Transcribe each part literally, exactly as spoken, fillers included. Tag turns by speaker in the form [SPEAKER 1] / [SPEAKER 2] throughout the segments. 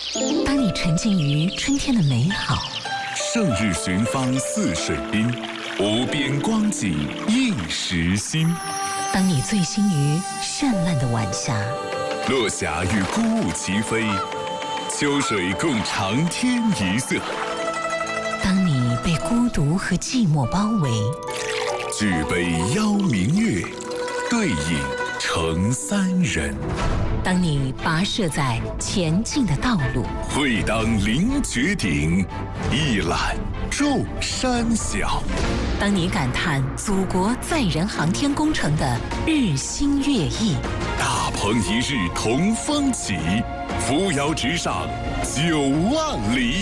[SPEAKER 1] 当你沉浸于春天的美好，
[SPEAKER 2] 胜日寻芳泗水滨，无边光景映时新。
[SPEAKER 1] 当你醉心于绚烂的晚霞，
[SPEAKER 2] 落霞与孤鹜齐飞，秋水共长天一色。
[SPEAKER 1] 当你被孤独和寂寞包围，
[SPEAKER 2] 举杯邀明月，对影成三人。
[SPEAKER 1] 当你跋涉在前进的道路，
[SPEAKER 2] 会当凌绝顶，一览众山小。
[SPEAKER 1] 当你感叹祖国载人航天工程的日新月异，
[SPEAKER 2] 大鹏一日同风起，扶摇直上九万里。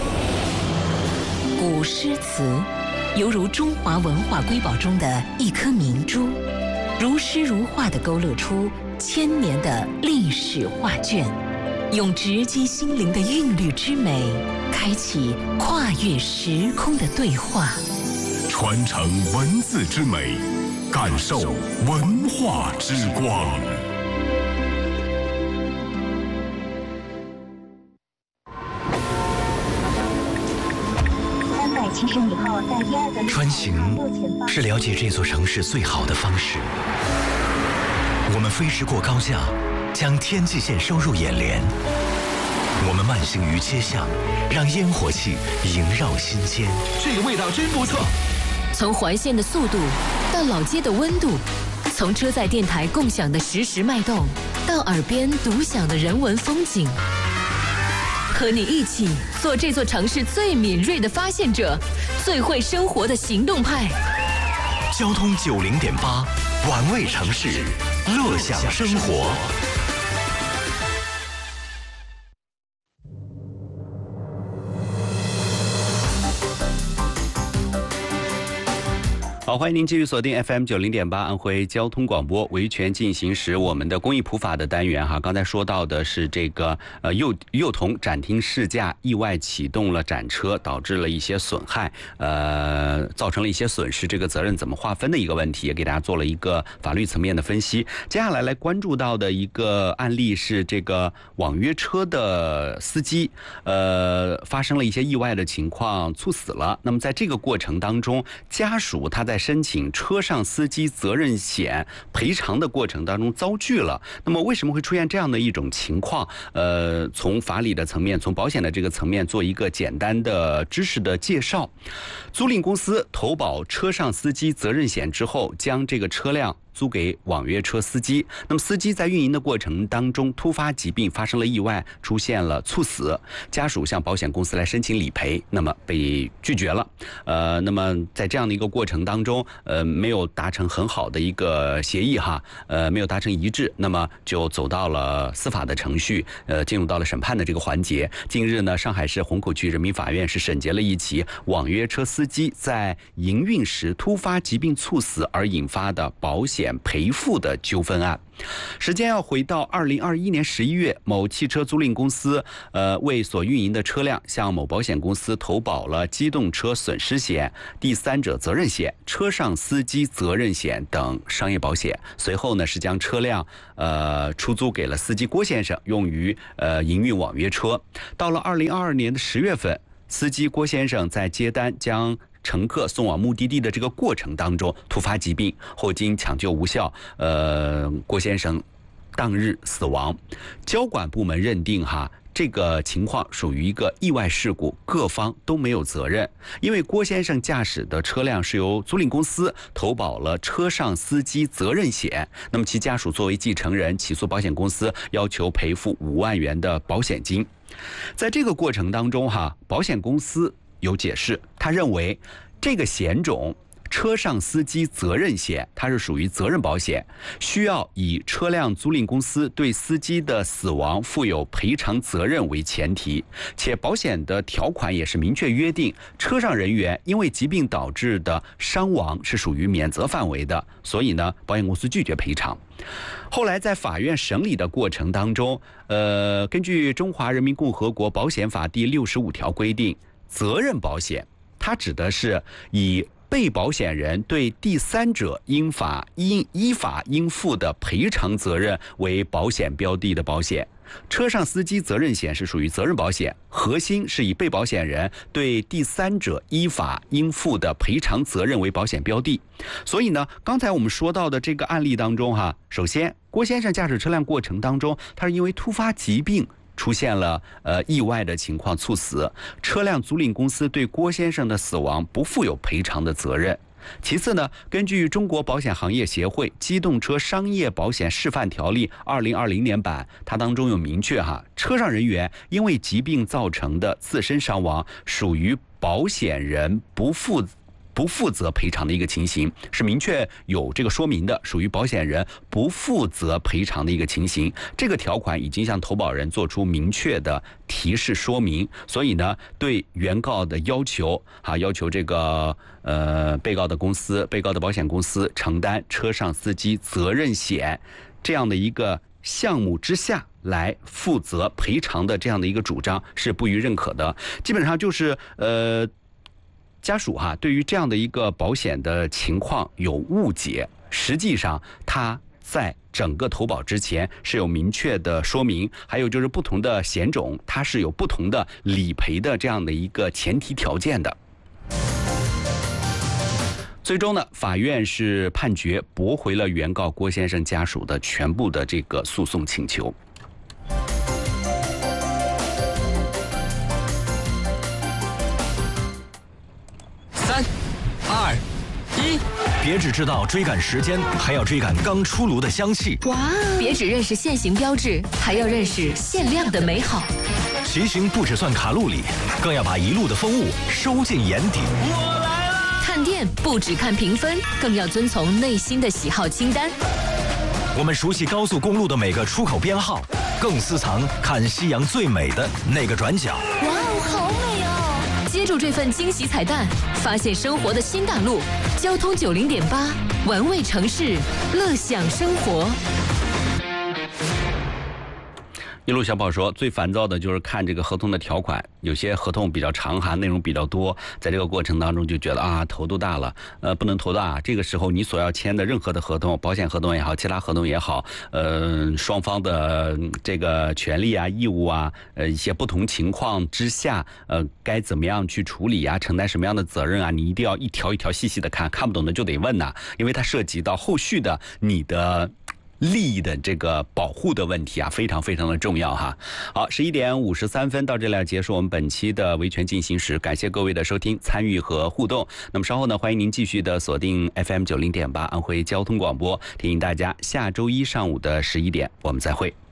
[SPEAKER 1] 古诗词犹如中华文化瑰宝中的一颗明珠，如诗如画地勾勒出千年的历史画卷，用直击心灵的韵律之美，开启跨越时空的对话，
[SPEAKER 2] 传承文字之美，感受文化之光。
[SPEAKER 3] 穿行是了解这座城市最好的方式。我们飞驰过高架，将天际线收入眼帘。我们慢行于街巷，让烟火气萦绕心间。
[SPEAKER 4] 这个味道真不错。
[SPEAKER 5] 从环线的速度到老街的温度，从车载电台共享的实时脉动，到耳边独享的人文风景。和你一起做这座城市最敏锐的发现者，最会生活的行动派。
[SPEAKER 3] 交通九零点八，玩味城市，乐享生活。
[SPEAKER 6] 好，欢迎您继续锁定 F M 九零点八安徽交通广播维权进行时，我们的公益普法的单元哈。刚才说到的是这个呃幼幼童展厅试驾意外启动了展车，导致了一些损害，呃，造成了一些损失，这个责任怎么划分的一个问题，也给大家做了一个法律层面的分析。接下来来关注到的一个案例是这个网约车的司机，呃，发生了一些意外的情况，猝死了。那么在这个过程当中，家属他在申请车上司机责任险赔偿的过程当中遭拒了。那么为什么会出现这样的一种情况？呃，从法理的层面，从保险的这个层面做一个简单的知识的介绍。租赁公司投保车上司机责任险之后，将这个车辆租给网约车司机，那么司机在运营的过程当中突发疾病，发生了意外，出现了猝死，家属向保险公司来申请理赔，那么被拒绝了。呃，那么在这样的一个过程当中，呃，没有达成很好的一个协议哈，呃，没有达成一致，那么就走到了司法的程序，呃，进入到了审判的这个环节。近日呢，上海市虹口区人民法院是审结了一起网约车司机在营运时突发疾病猝死而引发的保险赔付的纠纷案。时间要回到二零二一年十一月，某汽车租赁公司呃为所运营的车辆向某保险公司投保了机动车损失险、第三者责任险、车上司机责任险等商业保险。随后呢，是将车辆呃出租给了司机郭先生，用于呃营运网约车。到了二零二二年的十月份，司机郭先生在接单将乘客送往目的地的这个过程当中突发疾病，后经抢救无效，呃，郭先生当日死亡。交管部门认定哈，这个情况属于一个意外事故，各方都没有责任。因为郭先生驾驶的车辆是由租赁公司投保了车上司机责任险，那么其家属作为继承人起诉保险公司，要求赔付五万元的保险金。在这个过程当中哈，保险公司有解释，他认为这个险种车上司机责任险，它是属于责任保险，需要以车辆租赁公司对司机的死亡负有赔偿责任为前提，且保险的条款也是明确约定，车上人员因为疾病导致的伤亡是属于免责范围的，所以呢，保险公司拒绝赔偿。后来在法院审理的过程当中，呃，根据《中华人民共和国保险法》第六十五条规定，责任保险它指的是以被保险人对第三者应法应依法应负的赔偿责任为保险标的的保险。 车上司机责任险是属于责任保险，核心是以被保险人对第三者依法应负的赔偿责任为保险标的。所以呢，刚才我们说到的这个案例当中哈，首先郭先生驾驶车辆过程当中，他是因为突发疾病出现了呃意外的情况猝死，车辆租赁公司对郭先生的死亡不负有赔偿的责任。其次呢，根据中国保险行业协会机动车商业保险示范条例二零二零年版，它当中有明确哈，车上人员因为疾病造成的自身伤亡，属于保险人不负不负责赔偿的一个情形，是明确有这个说明的，属于保险人不负责赔偿的一个情形。这个条款已经向投保人做出明确的提示说明，所以呢，对原告的要求啊，要求这个呃被告的公司、被告的保险公司承担车上司机责任险这样的一个项目之下来负责赔偿的这样的一个主张是不予认可的。基本上就是呃。家属哈、啊，对于这样的一个保险的情况有误解，实际上他在整个投保之前是有明确的说明，还有就是不同的险种它是有不同的理赔的这样的一个前提条件的。最终呢，法院是判决驳回了原告郭先生家属的全部的这个诉讼请求。
[SPEAKER 4] 三、二、一，
[SPEAKER 3] 别只知道追赶时间，还要追赶刚出炉的香气。
[SPEAKER 5] 哇！别只认识限行标志，还要认识限量的美好。
[SPEAKER 3] 骑行不只算卡路里，更要把一路的风物收进眼底。
[SPEAKER 4] 我来了！
[SPEAKER 5] 看店不只看评分，更要遵从内心的喜好清单。
[SPEAKER 3] 我们熟悉高速公路的每个出口编号，更私藏看夕阳最美的那个转角。
[SPEAKER 5] 哇哦，好美哦！接住这份惊喜彩蛋，发现生活的新大陆。交通九零点八，玩味城市，乐享生活。
[SPEAKER 6] 一路小宝说，最烦躁的就是看这个合同的条款，有些合同比较长哈，内容比较多，在这个过程当中就觉得啊，头都大了，呃，不能头大。这个时候你所要签的任何的合同，保险合同也好，其他合同也好，呃，双方的这个权利啊、义务啊，呃，一些不同情况之下，呃，该怎么样去处理啊，承担什么样的责任啊，你一定要一条一条细细的看，看不懂的就得问呐、啊，因为它涉及到后续的你的利益的这个保护的问题啊，非常非常的重要哈。好，十一点五十三分到这里结束我们本期的维权进行时，感谢各位的收听、参与和互动。那么稍后呢，欢迎您继续的锁定 F M 九零点八安徽交通广播，提醒大家下周一上午的十一点我们再会。